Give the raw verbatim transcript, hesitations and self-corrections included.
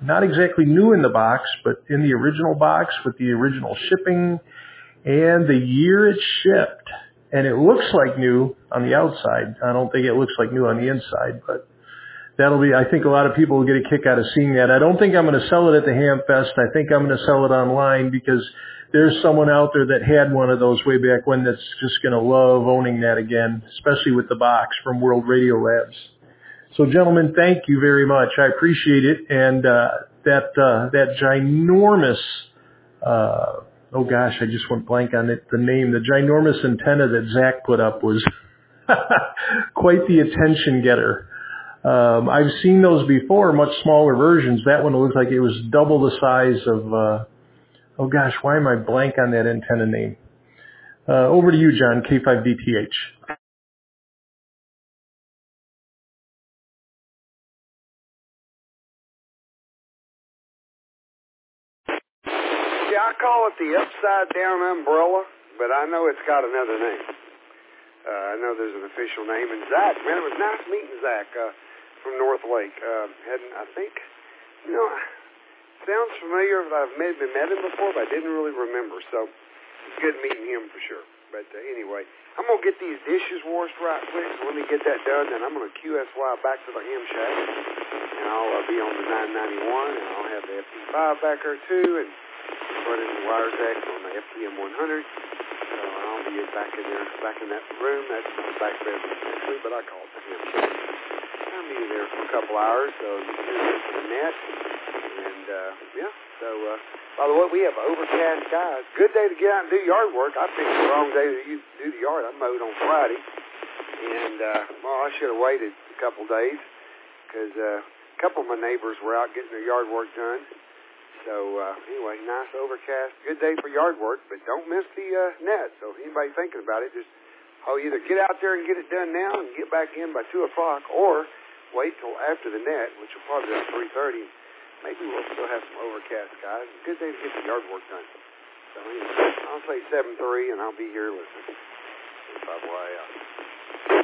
not exactly new in the box, but in the original box with the original shipping and the year it shipped. And it looks like new on the outside. I don't think it looks like new on the inside, but that'll be, I think a lot of people will get a kick out of seeing that. I don't think I'm going to sell it at the Hamfest. I think I'm going to sell it online because there's someone out there that had one of those way back when that's just going to love owning that again, especially with the box from World Radio Labs. So gentlemen, thank you very much. I appreciate it. And, uh, that, uh, that ginormous, uh, oh gosh, I just went blank on it, the name, the ginormous antenna that Zach put up was quite the attention getter. Um, I've seen those before, much smaller versions. That one looked like it was double the size of, uh, oh gosh, why am I blank on that antenna name? Uh, over to you, John, K five D T H. Yeah, I call it the upside down umbrella, but I know it's got another name. Uh, I know there's an official name. And Zach, man, it was nice meeting Zach uh, from North Lake. Uh, hadn't, I think, you know, sounds familiar. I've maybe met him before, but I didn't really remember. So it's good meeting him for sure. But uh, anyway, I'm going to get these dishes washed right quick. So let me get that done, then I'm going to Q S Y back to the ham shack. And I'll uh, be on the nine ninety-one, and I'll have the F T five back there too, and running the wire jack on the F T M one hundred. So I'll be back in there, back in that room. That's my back bedroom essentially, but I call it the ham shack. I'll be there for a couple hours, so you can get to the net. And, uh, yeah, so, uh, by the way, we have overcast skies. Good day to get out and do yard work. I picked the wrong day to do the yard. I mowed on Friday. And, uh, well, I should have waited a couple days because uh, a couple of my neighbors were out getting their yard work done. So, uh, anyway, nice overcast. Good day for yard work, but don't miss the uh, net. So if anybody thinking about it, just oh, either get out there and get it done now and get back in by two o'clock, or wait till after the net, which will probably be at three thirty. Maybe we'll still have some overcast skies. Good day to get the yard work done. So anyway, I'll say seven three, and I'll be here listening. Bye-bye.